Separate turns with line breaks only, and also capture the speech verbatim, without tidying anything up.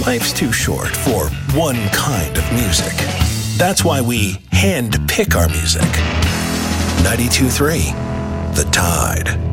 Life's too short for one kind of music. That's why we hand pick our music. ninety-two point three The Tide.